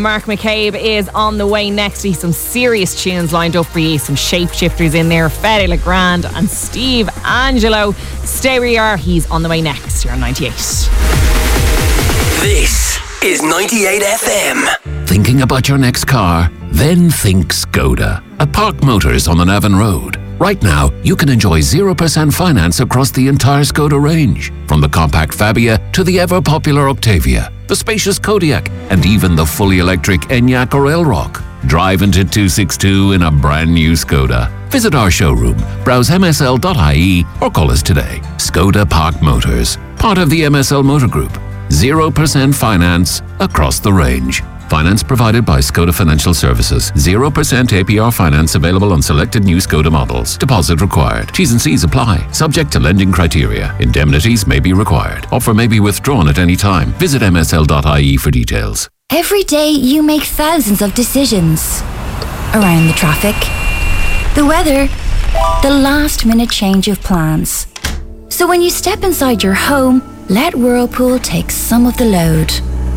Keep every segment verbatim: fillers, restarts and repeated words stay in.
Mark McCabe is on the way next. He's some serious tunes lined up for you. Some shapeshifters in there. Fede Legrand and Steve Angelo. Stay where you are. He's on the way next. You're on ninety-eight. This is ninety-eight F M. Thinking about your next car? Then think Skoda. At Park Motors on the Navan Road. Right now, you can enjoy zero percent finance across the entire Skoda range. From the compact Fabia to the ever-popular Octavia, the spacious Kodiaq, and even the fully electric Enyaq or Elrock. Drive into two sixty-two in a brand new Skoda. Visit our showroom, browse m s l dot i e or call us today. Skoda Park Motors, part of the M S L Motor Group. zero percent finance across the range. Finance provided by Skoda Financial Services. zero percent A P R finance available on selected new Skoda models. Deposit required. T's and C's apply. Subject to lending criteria. Indemnities may be required. Offer may be withdrawn at any time. Visit m s l dot i e for details. Every day you make thousands of decisions. Around the traffic, the weather, the last minute change of plans. So when you step inside your home, let Whirlpool take some of the load.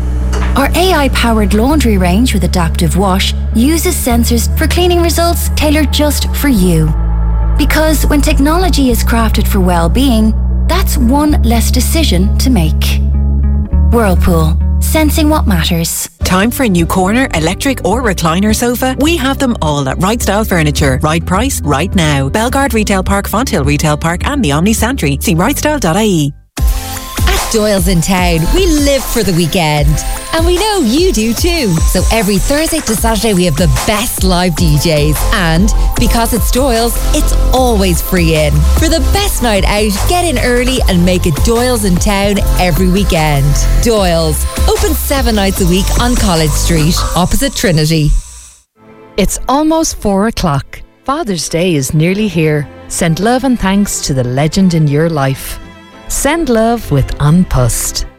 Our A I-powered laundry range with adaptive wash uses sensors for cleaning results tailored just for you. Because when technology is crafted for well-being, that's one less decision to make. Whirlpool, sensing what matters. Time for a new corner, electric or recliner sofa? We have them all at Right Style Furniture. Right price, right now. Belgard Retail Park, Fonthill Retail Park and the Omni Santry. See right style dot i e. Doyle's in town. We live for the weekend. And we know you do too. So every Thursday to Saturday we have the best live D Js. And because it's Doyle's, it's always free in. For the best night out, get in early and make it Doyle's in town every weekend. Doyle's, open seven nights a week on College Street, opposite Trinity. It's almost four o'clock. Father's Day is nearly here. Send love and thanks to the legend in your life. Send love with An Post.